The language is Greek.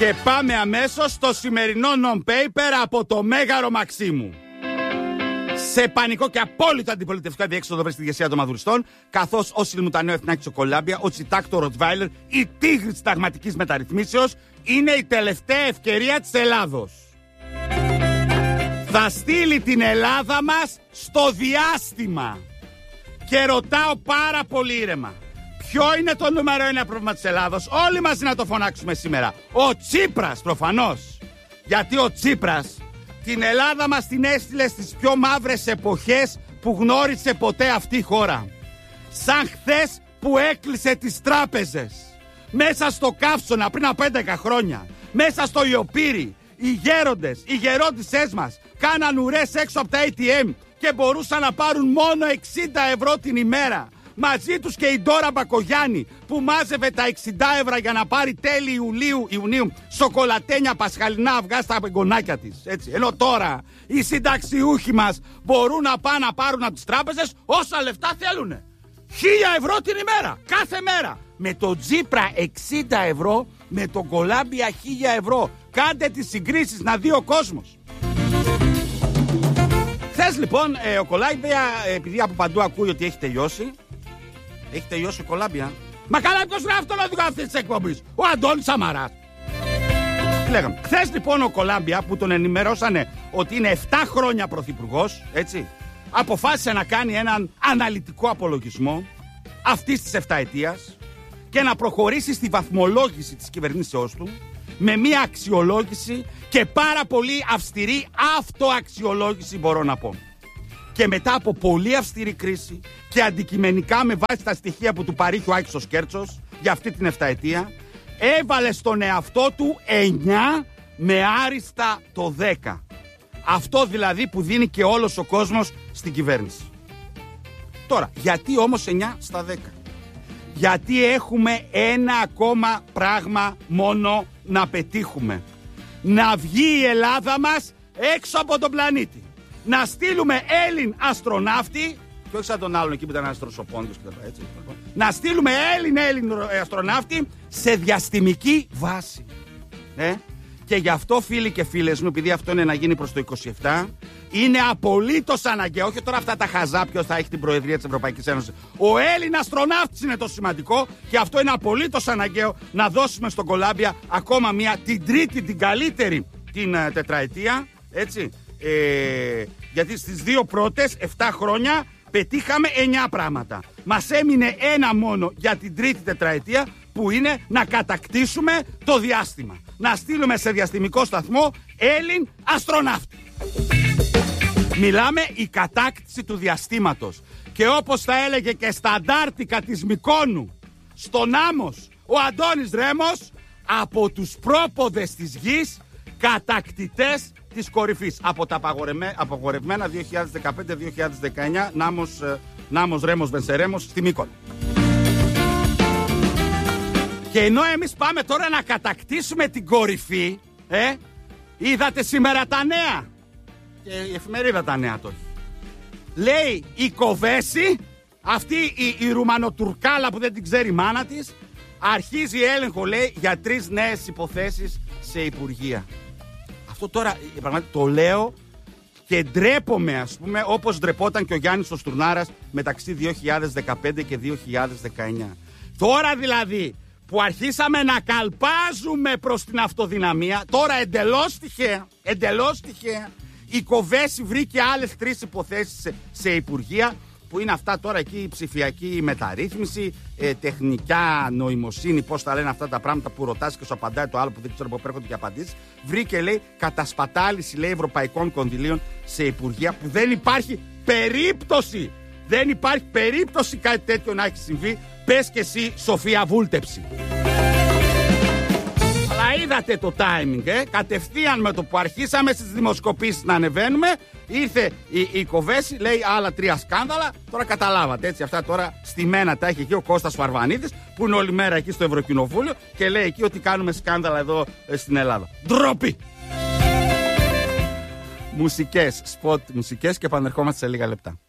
Και πάμε αμέσως στο σημερινό non-paper από το Μέγαρο Μαξίμου. Σε πανικό και απόλυτο αντιπολιτευτικό διέξοδο βρει στη ηγεσία των μαδουριστών, καθώς ο Σιλμουτανέο Εθνάκης ο Κολάμπια, ο Τσιτάκ το Ροτβάιλερ, η τίγρη της συνταγματικής μεταρρυθμίσεως, είναι η τελευταία ευκαιρία της Ελλάδος. Θα στείλει την Ελλάδα μας στο διάστημα. Και ρωτάω πάρα πολύ ήρεμα, ποιο είναι το νούμερο 1 πρόβλημα της Ελλάδος? Όλοι μαζί να το φωνάξουμε σήμερα. Ο Τσίπρας, προφανώς. Γιατί ο Τσίπρας την Ελλάδα μας την έστειλε στις πιο μαύρες εποχές που γνώρισε ποτέ αυτή η χώρα. Σαν χθες που έκλεισε τις τράπεζες. Μέσα στο Καύσωνα πριν από 11 χρόνια. Μέσα στο Ιωπύρι. Οι γέροντες, οι γερόντισσές μας κάναν ουρές έξω από τα ATM και μπορούσαν να πάρουν μόνο 60 ευρώ την ημέρα. Μαζί τους και η Ντόρα Μπακογιάννη που μάζευε τα 60 ευρώ για να πάρει τέλη Ιουνίου σοκολατένια πασχαλινά αυγά στα εγγονάκια της. Έτσι. Ενώ τώρα οι συνταξιούχοι μας μπορούν να πάνε να πάρουν από τις τράπεζες όσα λεφτά θέλουν. 1000 ευρώ την ημέρα, κάθε μέρα. Με το Τσίπρα 60 ευρώ, με τον Κολάμπια 1000 ευρώ. Κάντε τις συγκρίσεις να δει ο κόσμος. Χθες λοιπόν ο Κολάμπια, επειδή από παντού ακούει ότι έχει τελειώσει. Έχει τελειώσει ο Κολάμπια. Μα καλά, ποιος είναι αυτόν ο οδηγό αυτής της εκπομπής? Ο Αντώνης Σαμαράς. Λέγαμε. Χθες λοιπόν ο Κολάμπια, που τον ενημερώσανε ότι είναι 7 χρόνια πρωθυπουργός, έτσι, αποφάσισε να κάνει έναν αναλυτικό απολογισμό αυτής της 7ετίας και να προχωρήσει στη βαθμολόγηση της κυβερνήσεώς του με μια αξιολόγηση και πάρα πολύ αυστηρή αυτοαξιολόγηση, μπορώ να πω. Και μετά από πολύ αυστηρή κρίση και αντικειμενικά με βάση τα στοιχεία που του παρήχε ο Άκης ο Σκέρτσος για αυτή την 7ετία, έβαλε στον εαυτό του 9 με άριστα το 10. Αυτό δηλαδή που δίνει και όλος ο κόσμος στην κυβέρνηση. Τώρα, γιατί όμως 9 στα 10? Γιατί έχουμε ένα ακόμα πράγμα μόνο να πετύχουμε. Να βγει η Ελλάδα μας έξω από τον πλανήτη. Να στείλουμε Έλλην αστροναύτη, και όχι σαν τον άλλον εκεί που ήταν αστροσοπόντος και τα έτσι. Να στείλουμε Έλλην αστροναύτη σε διαστημική βάση. Και γι' αυτό, φίλοι και φίλες μου, επειδή αυτό είναι να γίνει προς το 27, είναι απολύτως αναγκαίο, όχι τώρα αυτά τα χαζά ποιος θα έχει την Προεδρία της Ευρωπαϊκής Ένωσης. Ο Έλλην αστροναύτης είναι το σημαντικό και αυτό είναι απολύτως αναγκαίο να δώσουμε στον Κολάμπια ακόμα μια, την τρίτη, την καλύτερη την τετραετία, έτσι. Γιατί στις δύο πρώτες 7 χρόνια πετύχαμε 9 πράγματα. Μας έμεινε ένα μόνο για την τρίτη τετραετία, που είναι να κατακτήσουμε το διάστημα. Να στείλουμε σε διαστημικό σταθμό Έλλην αστροναύτη. Μιλάμε η κατάκτηση του διαστήματος. Και όπως θα έλεγε και στα Αντάρτικα της Μυκόνου, στον Άμμος, ο Αντώνης Ρέμος, από τους πρόποδες της γης, κατακτητές της κορυφής. Από τα απαγορευμένα 2015-2019 Νάμος Ρέμος Βενσερέμος στη Μύκονο. Και ενώ εμείς πάμε τώρα να κατακτήσουμε την κορυφή, είδατε σήμερα τα νέα. Και η εφημερίδα τα νέα τώρα. Λέει η Κοβέση, αυτή η Ρουμανοτουρκάλα που δεν την ξέρει η μάνα της, αρχίζει έλεγχο, λέει, για 3 νέες υποθέσεις σε υπουργεία. Αυτό τώρα το λέω και ντρέπομαι, ας πούμε, όπως ντρεπόταν και ο Γιάννης ο Στουρνάρας μεταξύ 2015 και 2019. Τώρα δηλαδή που αρχίσαμε να καλπάζουμε προς την αυτοδυναμία, τώρα εντελώς τυχαία, η Κοβέση βρήκε άλλες 3 υποθέσεις σε υπουργεία, που είναι αυτά τώρα εκεί, η ψηφιακή μεταρρύθμιση, τεχνικά νοημοσύνη, πώς τα λένε αυτά τα πράγματα που ρωτάς και σου απαντάει το άλλο που δεν ξέρω πού έρχονται και απαντήσεις. Βρήκε, λέει, κατασπατάληση, λέει, ευρωπαϊκών κονδυλίων σε υπουργεία, που δεν υπάρχει περίπτωση. Δεν υπάρχει περίπτωση κάτι τέτοιο να έχει συμβεί. Πες και εσύ, Σοφία, βούλτεψη. Αλλά είδατε το timing, κατευθείαν με το που αρχίσαμε στις δημοσκοπήσεις να ανεβαίνουμε, ήρθε η Κοβέση, λέει άλλα 3 σκάνδαλα. Τώρα καταλάβατε, έτσι, αυτά τώρα στημένα τα έχει εκεί ο Κώστας Φαρβανίδης, που είναι όλη μέρα εκεί στο Ευρωκοινοβούλιο και λέει εκεί ότι κάνουμε σκάνδαλα εδώ στην Ελλάδα. Ντροπή! Μουσικές, σποτ μουσικές, και επανερχόμαστε σε λίγα λεπτά.